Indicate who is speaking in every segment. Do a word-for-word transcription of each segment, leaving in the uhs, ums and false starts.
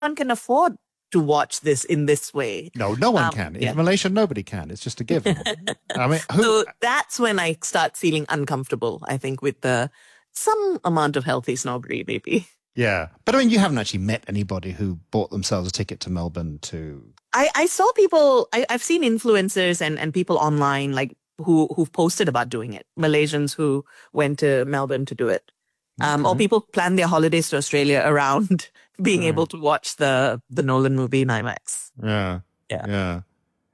Speaker 1: one can afford to watch this in this way.
Speaker 2: No, no one
Speaker 1: um,
Speaker 2: can. In
Speaker 1: yeah.
Speaker 2: Malaysia, nobody can. It's just a given. I mean, who...
Speaker 1: So that's when I start feeling uncomfortable, I think, with the some amount of healthy snobbery, maybe.
Speaker 2: Yeah. But I mean, you haven't actually met anybody who bought themselves a ticket to Melbourne to...
Speaker 1: I, I saw people, I, I've seen influencers and, and people online like who, who've posted about doing it. Malaysians who went to Melbourne to do it. Um,
Speaker 2: Okay.
Speaker 1: Or people plan their holidays to Australia around being
Speaker 2: Right.
Speaker 1: able to watch the, the Nolan movie in IMAX.
Speaker 2: Yeah.
Speaker 1: Yeah.
Speaker 2: Yeah.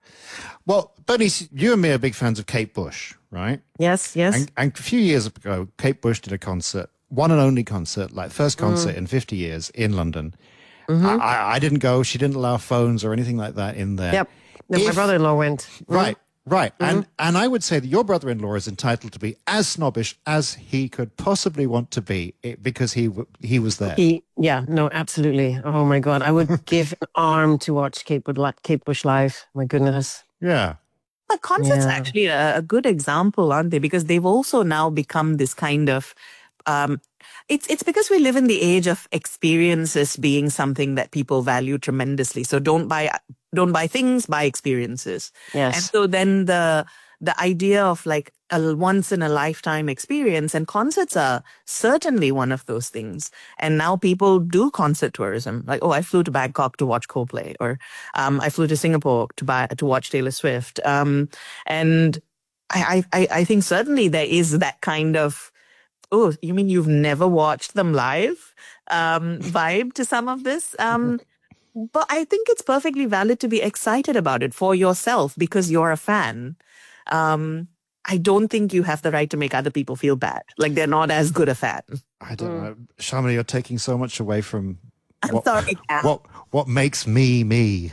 Speaker 2: Well, Bernice, you and me are big fans of Kate Bush, right?
Speaker 3: Yes, yes.
Speaker 2: And, and a few years ago, Kate Bush did a concert, one and only concert, like first concert mm. in fifty years in London. Mm-hmm. I, I, I didn't go. She didn't allow phones or anything like that in there.
Speaker 3: Yep. No, my brother-in-law went.
Speaker 2: Right, right.
Speaker 3: Mm-hmm.
Speaker 2: And and I would say that your brother-in-law is entitled to be as snobbish as he could possibly want to be because he he was there.
Speaker 3: He, yeah, no, absolutely. Oh, my God. I would give an arm to watch Kate Bush, Kate Bush live. My goodness.
Speaker 2: Yeah.
Speaker 1: But concerts
Speaker 3: Yeah.
Speaker 1: actually a, a good example, aren't they? Because they've also now become this kind of, um, it's it's because we live in the age of experiences being something that people value tremendously. So don't buy don't buy things, buy experiences.
Speaker 3: Yes.
Speaker 1: And so then the the idea of like a once in a lifetime experience, and concerts are certainly one of those things. And now people do concert tourism. Like, oh, I flew to Bangkok to watch Coldplay, or um, I flew to Singapore to buy to watch Taylor Swift. Um, and I, I I think certainly there is that kind of, oh, you mean you've never watched them live um, vibe to some of this? Um, but I think it's perfectly valid to be excited about it for yourself because you're a fan. Um, I don't think you have the right to make other people feel bad. Like they're not as good a fan.
Speaker 2: I don't mm. know. Shamini, you're taking so much away from
Speaker 1: I'm
Speaker 2: what,
Speaker 1: sorry, Cam.
Speaker 2: what, what makes me, me.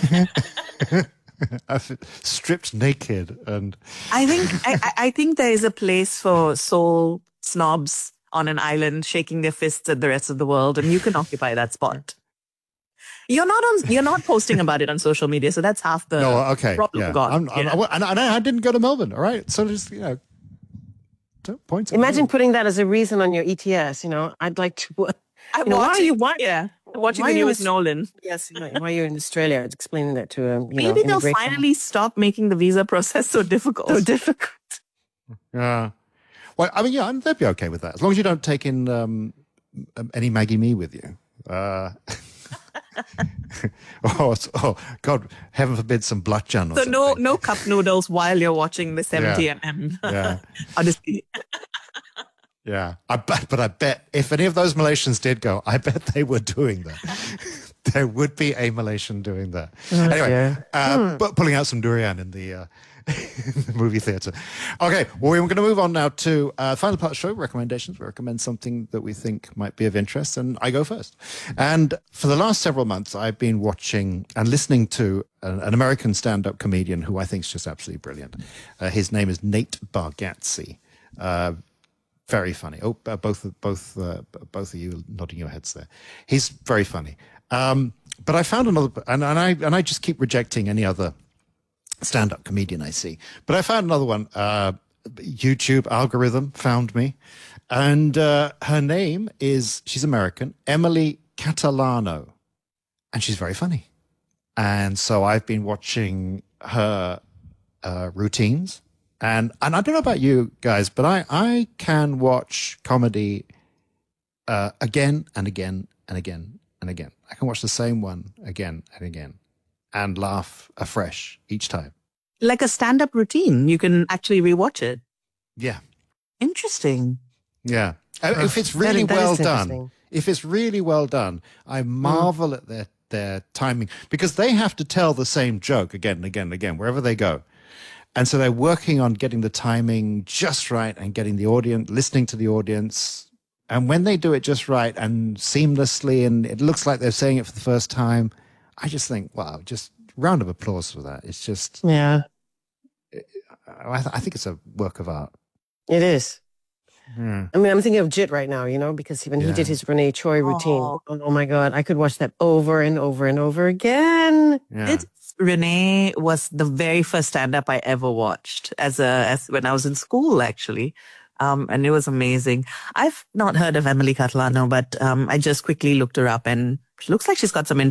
Speaker 2: I've stripped naked and...
Speaker 1: I think, I, I think there is a place for soul snobs on an island shaking their fists at the rest of the world, and you can occupy that spot. You're not on. You're not posting about it on social media, so that's half the
Speaker 2: no, okay,
Speaker 1: problem
Speaker 2: yeah.
Speaker 1: gone.
Speaker 2: I'm, I'm,
Speaker 1: yeah.
Speaker 2: and I, I didn't go to Melbourne, all right? So just, you know, don't point at
Speaker 3: Imagine
Speaker 2: me.
Speaker 3: putting that as a reason on your E T S, you know. I'd like to...
Speaker 1: I'm
Speaker 3: you know, why are
Speaker 1: watching,
Speaker 3: you... Why,
Speaker 1: yeah, watching
Speaker 3: why
Speaker 1: the
Speaker 3: are you
Speaker 1: newest
Speaker 3: in-
Speaker 1: Nolan.
Speaker 3: Yes, why you're in Australia, explaining that to um, you
Speaker 1: Maybe
Speaker 3: know,
Speaker 1: they'll
Speaker 3: immigration.
Speaker 1: finally stop making the visa process so difficult.
Speaker 3: So difficult.
Speaker 2: Yeah. Well, I mean, yeah, they'd be okay with that. As long as you don't take in um, any Maggie Mee with you. Uh, oh, oh, God, heaven forbid some bludgeon or
Speaker 1: So
Speaker 2: something.
Speaker 1: no, no cup noodles while you're watching the seventy
Speaker 2: Yeah.
Speaker 1: millimeter.
Speaker 2: Yeah.
Speaker 1: Honestly.
Speaker 2: Yeah. I bet, but I bet if any of those Malaysians did go, I bet they were doing that. There would be a Malaysian doing that.
Speaker 3: Oh,
Speaker 2: anyway,
Speaker 3: dear.
Speaker 2: uh, but pulling out some durian in the, uh, in the movie theatre. Okay, well, we're going to move on now to uh, final part of the show, recommendations. We recommend something that we think might be of interest, and I go first. And for the last several months, I've been watching and listening to an, an American stand-up comedian who I think is just absolutely brilliant. Uh, his name is Nate Bargatze. Uh, very funny. Oh, uh, both both uh, both of you nodding your heads there. He's very funny. Um, but I found another, and, and I and I just keep rejecting any other stand-up comedian I see. But I found another one. Uh, YouTube algorithm found me, and uh, her name is, she's American, Emily Catalano, and she's very funny. And so I've been watching her uh, routines. And and I don't know about you guys, but I, I can watch comedy uh, again and again and again and again. I can watch the same one again and again and laugh afresh each time.
Speaker 1: Like a stand-up routine. You can actually rewatch it.
Speaker 2: Yeah.
Speaker 1: Interesting.
Speaker 2: Yeah.
Speaker 3: Oh,
Speaker 2: if it's
Speaker 3: that
Speaker 2: really
Speaker 3: is- that
Speaker 2: well
Speaker 3: is
Speaker 2: done,
Speaker 3: interesting.
Speaker 2: if it's really well done, I marvel at their, their timing because they have to tell the same joke again and again and again, wherever they go. And so they're working on getting the timing just right and getting the audience, listening to the audience. And when they do it just right and seamlessly, and it looks like they're saying it for the first time, I just think, wow, just round of applause for that. It's just,
Speaker 3: Yeah,
Speaker 2: I, th- I think it's a work of art.
Speaker 3: it is.
Speaker 2: Yeah.
Speaker 3: I mean, I'm thinking of Jit right now, you know, because when he
Speaker 2: Yeah.
Speaker 3: did his Renee Choi routine,
Speaker 1: Oh.
Speaker 3: oh, oh my God, I could watch that over and over and over again.
Speaker 2: Yeah.
Speaker 1: It's, Renee was the very first stand-up I ever watched as a as when I was in school, actually. Um, and it was amazing. I've not heard of Emily Catalano, but um, I just quickly looked her up, and she looks like she's got some